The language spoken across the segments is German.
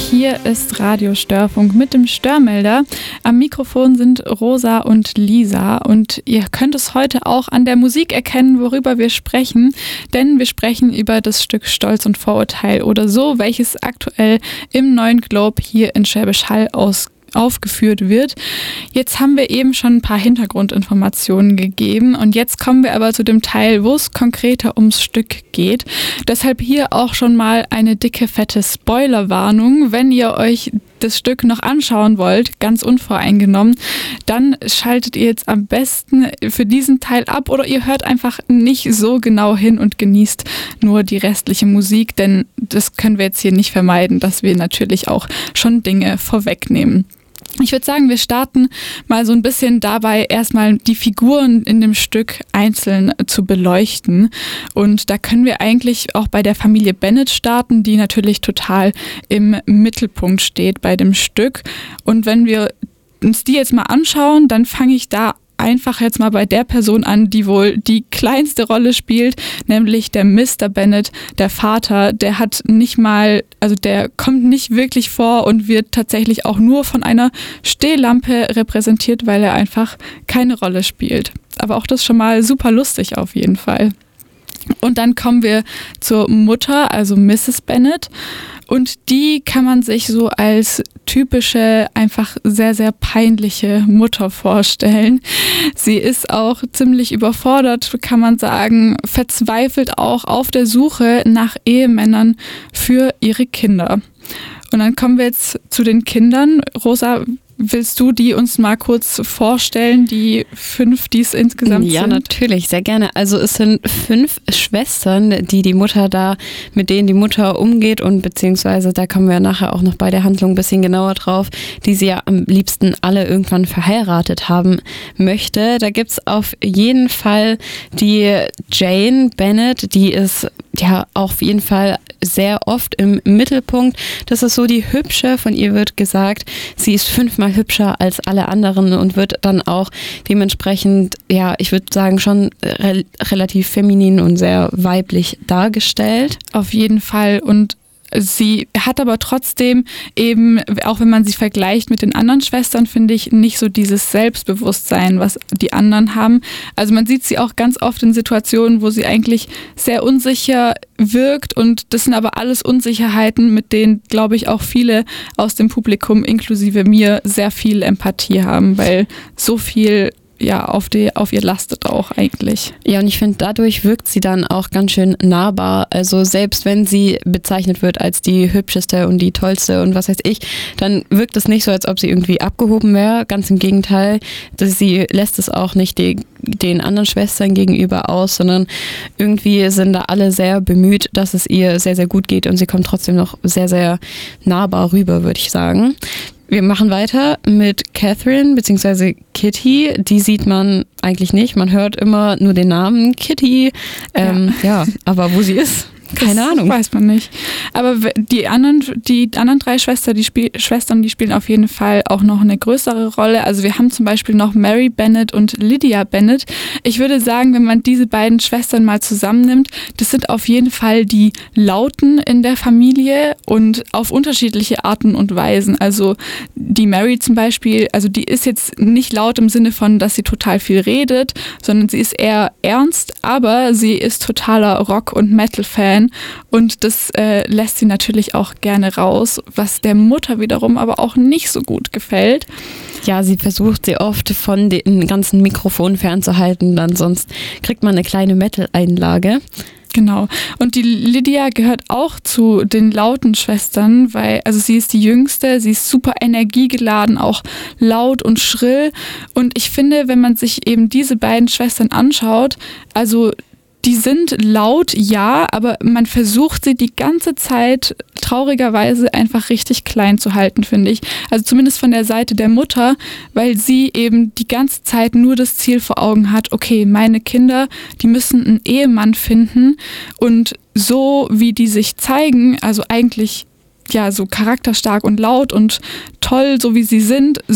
Hier ist Radio Störfunk mit dem Störmelder. Am Mikrofon sind Rosa und Lisa und ihr könnt es heute auch an der Musik erkennen, worüber wir sprechen, denn wir sprechen über das Stück Stolz und Vorurteil oder so, welches aktuell im Neuen Globe hier in Schwäbisch Hall aufgeführt wird. Jetzt haben wir eben schon ein paar Hintergrundinformationen gegeben und jetzt kommen wir aber zu dem Teil, wo es konkreter ums Stück geht. Deshalb hier auch schon mal eine dicke, fette Spoilerwarnung. Wenn ihr euch das Stück noch anschauen wollt, ganz unvoreingenommen, dann schaltet ihr jetzt am besten für diesen Teil ab oder ihr hört einfach nicht so genau hin und genießt nur die restliche Musik, denn das können wir jetzt hier nicht vermeiden, dass wir natürlich auch schon Dinge vorwegnehmen. Ich würde sagen, wir starten mal so ein bisschen dabei, erstmal die Figuren in dem Stück einzeln zu beleuchten. Und da können wir eigentlich auch bei der Familie Bennett starten, die natürlich total im Mittelpunkt steht bei dem Stück. Und wenn wir uns die jetzt mal anschauen, dann fange ich da einfach jetzt mal bei der Person an, die wohl die kleinste Rolle spielt, nämlich der Mr. Bennett, der Vater. Der hat nicht mal, also der kommt nicht wirklich vor und wird tatsächlich auch nur von einer Stehlampe repräsentiert, weil er einfach keine Rolle spielt. Aber auch das schon mal super lustig auf jeden Fall. Und dann kommen wir zur Mutter, also Mrs. Bennett. Und die kann man sich so als typische, einfach sehr, sehr peinliche Mutter vorstellen. Sie ist auch ziemlich überfordert, kann man sagen, verzweifelt auch auf der Suche nach Ehemännern für ihre Kinder. Und dann kommen wir jetzt zu den Kindern. Rosa, willst du die uns mal kurz vorstellen, die 5, die es insgesamt sind? Ja, natürlich, sehr gerne. Also es sind 5 Schwestern, mit denen die Mutter umgeht und beziehungsweise, da kommen wir nachher auch noch bei der Handlung ein bisschen genauer drauf, die sie ja am liebsten alle irgendwann verheiratet haben möchte. Da gibt's auf jeden Fall die Jane Bennett, die ist ja auf jeden Fall sehr oft im Mittelpunkt. Das ist so die Hübsche, von ihr wird gesagt, sie ist 5-mal hübscher als alle anderen und wird dann auch dementsprechend, ja, ich würde sagen, schon relativ feminin und sehr weiblich dargestellt. Auf jeden Fall. Und sie hat aber trotzdem eben, auch wenn man sie vergleicht mit den anderen Schwestern, finde ich, nicht so dieses Selbstbewusstsein, was die anderen haben. Also man sieht sie auch ganz oft in Situationen, wo sie eigentlich sehr unsicher wirkt und das sind aber alles Unsicherheiten, mit denen, glaube ich, auch viele aus dem Publikum, inklusive mir, sehr viel Empathie haben, weil so viel auf ihr lastet auch eigentlich. Ja, und ich finde, dadurch wirkt sie dann auch ganz schön nahbar. Also selbst wenn sie bezeichnet wird als die hübscheste und die tollste und was weiß ich, dann wirkt es nicht so, als ob sie irgendwie abgehoben wäre. Ganz im Gegenteil, sie lässt es auch nicht den anderen Schwestern gegenüber aus, sondern irgendwie sind da alle sehr bemüht, dass es ihr sehr, sehr gut geht und sie kommt trotzdem noch sehr, sehr nahbar rüber, würde ich sagen. Wir machen weiter mit Catherine bzw. Kitty. Die sieht man eigentlich nicht. Man hört immer nur den Namen Kitty. Aber wo sie ist, keine Ahnung. Weiß man nicht. Aber die anderen 3 Schwestern, die spielen auf jeden Fall auch noch eine größere Rolle. Also wir haben zum Beispiel noch Mary Bennett und Lydia Bennett. Ich würde sagen, wenn man diese beiden Schwestern mal zusammennimmt, das sind auf jeden Fall die Lauten in der Familie und auf unterschiedliche Arten und Weisen. Also die Mary zum Beispiel, also die ist jetzt nicht laut im Sinne von, dass sie total viel redet, sondern sie ist eher ernst, aber sie ist totaler Rock- und Metal-Fan. Und das lässt sie natürlich auch gerne raus, was der Mutter wiederum aber auch nicht so gut gefällt. Ja, sie versucht sie oft von den ganzen Mikrofonen fernzuhalten, dann sonst kriegt man eine kleine Metal-Einlage. Genau. Und die Lydia gehört auch zu den lauten Schwestern, weil, also sie ist die Jüngste, sie ist super energiegeladen, auch laut und schrill. Und ich finde, wenn man sich eben diese beiden Schwestern anschaut, also die sind laut, ja, aber man versucht sie die ganze Zeit traurigerweise einfach richtig klein zu halten, finde ich. Also zumindest von der Seite der Mutter, weil sie eben die ganze Zeit nur das Ziel vor Augen hat, okay, meine Kinder, die müssen einen Ehemann finden und so wie die sich zeigen, also eigentlich ja so charakterstark und laut und toll, so wie sie sind, so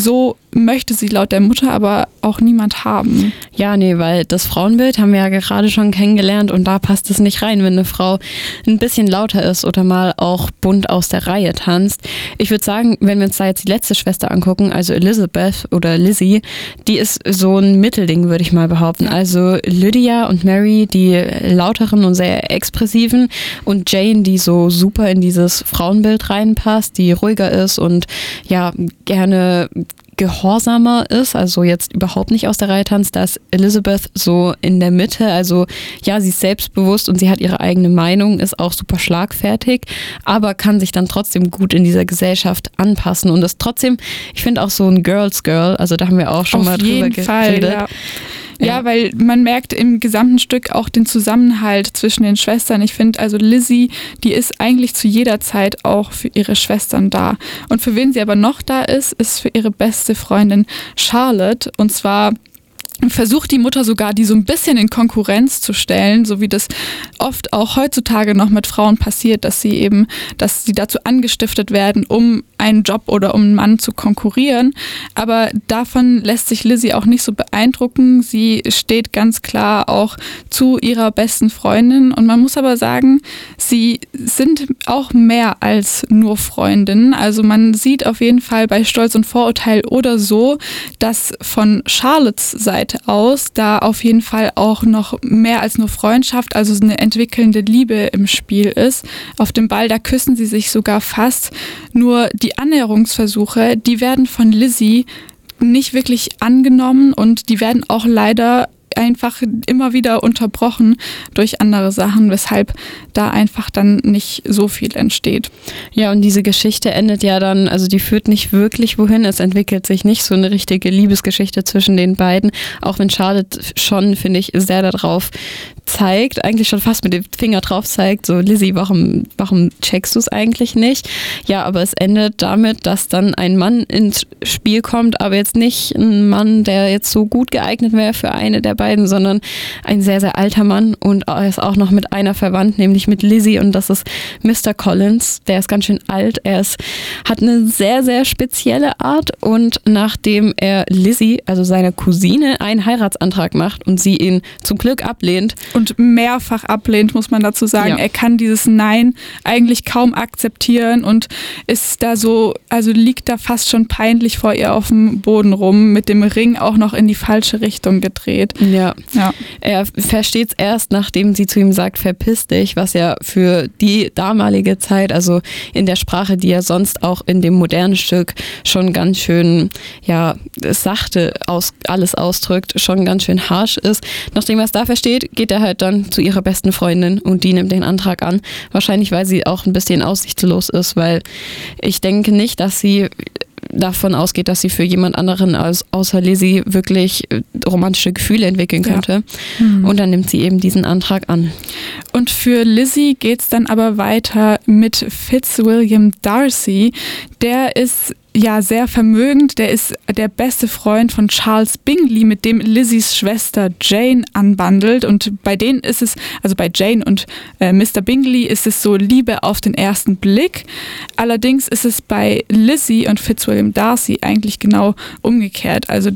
möchte sie laut der Mutter aber auch niemand haben. Ja, nee, weil das Frauenbild haben wir ja gerade schon kennengelernt und da passt es nicht rein, wenn eine Frau ein bisschen lauter ist oder mal auch bunt aus der Reihe tanzt. Ich würde sagen, wenn wir uns da jetzt die letzte Schwester angucken, also Elizabeth oder Lizzie, die ist so ein Mittelding, würde ich mal behaupten. Also Lydia und Mary, die lauteren und sehr expressiven, und Jane, die so super in dieses Frauenbild reinpasst, die ruhiger ist und ja gerne gehorsamer ist, also jetzt überhaupt nicht aus der Reihe tanzt. Da ist Elizabeth so in der Mitte, also ja, sie ist selbstbewusst und sie hat ihre eigene Meinung, ist auch super schlagfertig, aber kann sich dann trotzdem gut in dieser Gesellschaft anpassen und ist trotzdem, ich finde auch so ein Girls Girl, also da haben wir auch schon mal drüber geredet. Ja. Ja, weil man merkt im gesamten Stück auch den Zusammenhalt zwischen den Schwestern. Ich finde, also Lizzie, die ist eigentlich zu jeder Zeit auch für ihre Schwestern da. Und für wen sie aber noch da ist für ihre beste Freundin Charlotte. Und zwar versucht die Mutter sogar, die so ein bisschen in Konkurrenz zu stellen, so wie das oft auch heutzutage noch mit Frauen passiert, dass sie dazu angestiftet werden, um einen Job oder um einen Mann zu konkurrieren. Aber davon lässt sich Lizzie auch nicht so beeindrucken. Sie steht ganz klar auch zu ihrer besten Freundin. Und man muss aber sagen, sie sind auch mehr als nur Freundinnen. Also man sieht auf jeden Fall bei Stolz und Vorurteil oder so, dass von Charlottes Seite aus da auf jeden Fall auch noch mehr als nur Freundschaft, also eine entwickelnde Liebe im Spiel ist. Auf dem Ball, da küssen sie sich sogar fast. Nur die Annäherungsversuche, die werden von Lizzie nicht wirklich angenommen und die werden auch leider einfach immer wieder unterbrochen durch andere Sachen, weshalb da einfach dann nicht so viel entsteht. Ja, und diese Geschichte endet ja dann, also die führt nicht wirklich wohin, es entwickelt sich nicht so eine richtige Liebesgeschichte zwischen den beiden, auch wenn Charlotte schon, finde ich, sehr darauf zeigt, eigentlich schon fast mit dem Finger drauf zeigt, so Lizzie, warum checkst du es eigentlich nicht? Ja, aber es endet damit, dass dann ein Mann ins Spiel kommt, aber jetzt nicht ein Mann, der jetzt so gut geeignet wäre für eine der beiden, sondern ein sehr, sehr alter Mann und er ist auch noch mit einer verwandt, nämlich mit Lizzie und das ist Mr. Collins, der ist ganz schön alt, hat eine sehr, sehr spezielle Art und nachdem er Lizzie, also seiner Cousine, einen Heiratsantrag macht und sie ihn zum Glück ablehnt, und mehrfach ablehnt, muss man dazu sagen. Ja. Er kann dieses Nein eigentlich kaum akzeptieren und ist da so, also liegt da fast schon peinlich vor ihr auf dem Boden rum, mit dem Ring auch noch in die falsche Richtung gedreht. Ja. Er versteht es erst, nachdem sie zu ihm sagt, verpiss dich, was ja für die damalige Zeit, also in der Sprache, die ja sonst auch in dem modernen Stück schon ganz schön, ja, sachte alles ausdrückt, schon ganz schön harsch ist. Nachdem er es da versteht, geht er halt dann zu ihrer besten Freundin und die nimmt den Antrag an. Wahrscheinlich, weil sie auch ein bisschen aussichtslos ist, weil ich denke nicht, dass sie davon ausgeht, dass sie für jemand anderen außer Lizzie wirklich romantische Gefühle entwickeln könnte. Ja. Und dann nimmt sie eben diesen Antrag an. Und für Lizzie geht es dann aber weiter mit Fitzwilliam Darcy. Der ist ja sehr vermögend. Der ist der beste Freund von Charles Bingley, mit dem Lizzies Schwester Jane anbandelt. Und bei denen ist es, also bei Jane und Mr. Bingley ist es so Liebe auf den ersten Blick. Allerdings ist es bei Lizzie und Fitzwilliam Darcy eigentlich genau umgekehrt. Also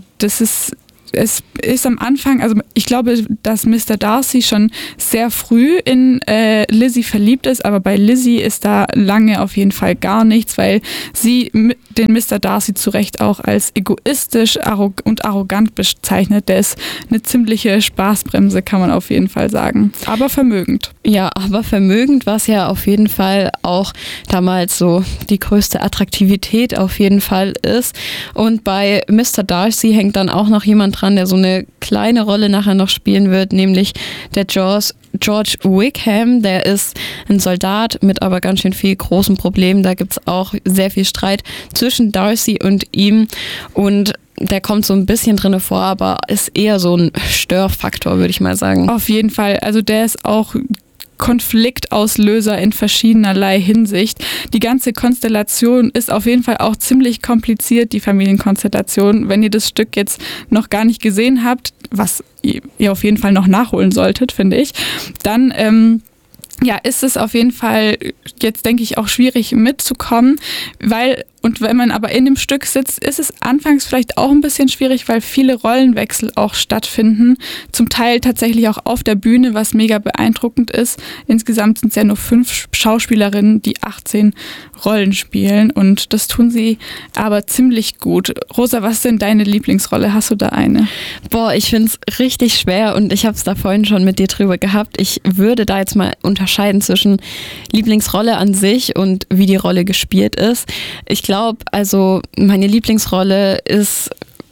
es ist am Anfang, also ich glaube, dass Mr. Darcy schon sehr früh in Lizzie verliebt ist, aber bei Lizzie ist da lange auf jeden Fall gar nichts, weil sie den Mr. Darcy zu Recht auch als egoistisch und arrogant bezeichnet. Der ist eine ziemliche Spaßbremse, kann man auf jeden Fall sagen. Aber vermögend. Ja, aber vermögend, was ja auf jeden Fall auch damals so die größte Attraktivität auf jeden Fall ist. Und bei Mr. Darcy hängt dann auch noch jemand dran, der so eine kleine Rolle nachher noch spielen wird, nämlich der George Wickham, der ist ein Soldat mit aber ganz schön viel großen Problemen. Da gibt es auch sehr viel Streit zwischen Darcy und ihm und der kommt so ein bisschen drinne vor, aber ist eher so ein Störfaktor, würde ich mal sagen. Auf jeden Fall, also der ist auch Konfliktauslöser in verschiedenerlei Hinsicht. Die ganze Konstellation ist auf jeden Fall auch ziemlich kompliziert, die Familienkonstellation. Wenn ihr das Stück jetzt noch gar nicht gesehen habt, was ihr auf jeden Fall noch nachholen solltet, finde ich, dann ist es auf jeden Fall jetzt, denke ich, auch schwierig mitzukommen, weil Und wenn man aber in dem Stück sitzt, ist es anfangs vielleicht auch ein bisschen schwierig, weil viele Rollenwechsel auch stattfinden. Zum Teil tatsächlich auch auf der Bühne, was mega beeindruckend ist. Insgesamt sind es ja nur 5 Schauspielerinnen, die 18 Rollen spielen und das tun sie aber ziemlich gut. Rosa, was ist denn deine Lieblingsrolle? Hast du da eine? Boah, ich finde es richtig schwer und ich habe es da vorhin schon mit dir drüber gehabt. Ich würde da jetzt mal unterscheiden zwischen Lieblingsrolle an sich und wie die Rolle gespielt ist. Ich glaube, also meine Lieblingsrolle ist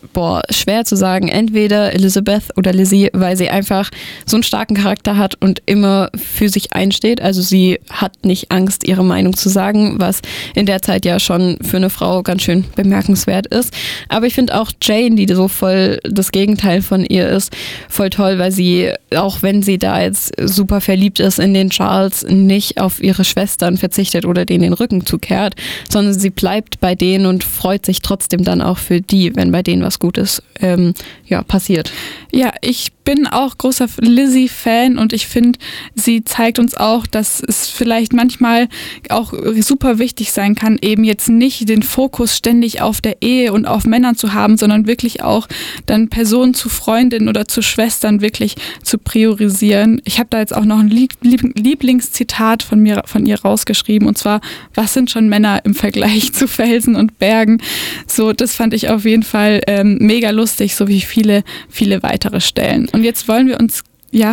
schwer zu sagen, entweder Elizabeth oder Lizzie, weil sie einfach so einen starken Charakter hat und immer für sich einsteht. Also sie hat nicht Angst, ihre Meinung zu sagen, was in der Zeit ja schon für eine Frau ganz schön bemerkenswert ist. Aber ich finde auch Jane, die so voll das Gegenteil von ihr ist, voll toll, weil sie, auch wenn sie da jetzt super verliebt ist in den Charles, nicht auf ihre Schwestern verzichtet oder denen den Rücken zukehrt, sondern sie bleibt bei denen und freut sich trotzdem dann auch für die, wenn bei denen was Gutes passiert. Ja, ich bin auch großer Lizzie-Fan und ich finde, sie zeigt uns auch, dass es vielleicht manchmal auch super wichtig sein kann, eben jetzt nicht den Fokus ständig auf der Ehe und auf Männern zu haben, sondern wirklich auch dann Personen zu Freundinnen oder zu Schwestern wirklich zu priorisieren. Ich habe da jetzt auch noch ein Lieblingszitat von ihr rausgeschrieben, und zwar: Was sind schon Männer im Vergleich zu Felsen und Bergen? So, das fand ich auf jeden Fall mega lustig, so wie viele weitere Stellen. Und jetzt wollen wir uns,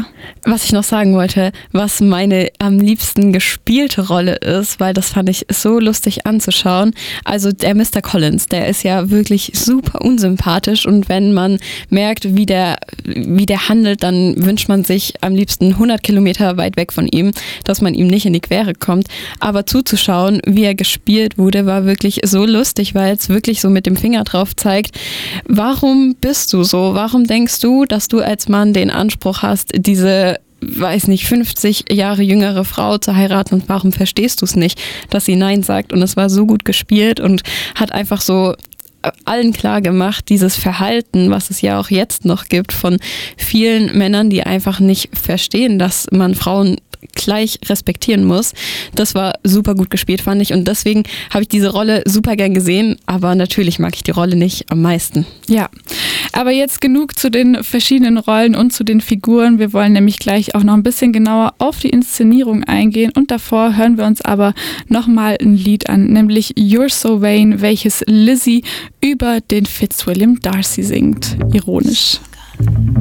was ich noch sagen wollte, was meine am liebsten gespielte Rolle ist, weil das fand ich so lustig anzuschauen. Also der Mr. Collins, der ist ja wirklich super unsympathisch und wenn man merkt, wie der handelt, dann wünscht man sich am liebsten 100 Kilometer weit weg von ihm, dass man ihm nicht in die Quere kommt. Aber zuzuschauen, wie er gespielt wurde, war wirklich so lustig, weil es wirklich so mit dem Finger drauf zeigt, warum bist du so? Warum denkst du, dass du als Mann den Anspruch hast, diese 50 Jahre jüngere Frau zu heiraten, und warum verstehst du es nicht, dass sie Nein sagt? Und es war so gut gespielt und hat einfach so allen klar gemacht, dieses Verhalten, was es ja auch jetzt noch gibt von vielen Männern, die einfach nicht verstehen, dass man Frauen gleich respektieren muss. Das war super gut gespielt, fand ich. Und deswegen habe ich diese Rolle super gern gesehen. Aber natürlich mag ich die Rolle nicht am meisten. Ja, aber jetzt genug zu den verschiedenen Rollen und zu den Figuren. Wir wollen nämlich gleich auch noch ein bisschen genauer auf die Inszenierung eingehen. Und davor hören wir uns aber nochmal ein Lied an, nämlich You're So Vain, welches Lizzie über den Fitzwilliam Darcy singt. Ironisch.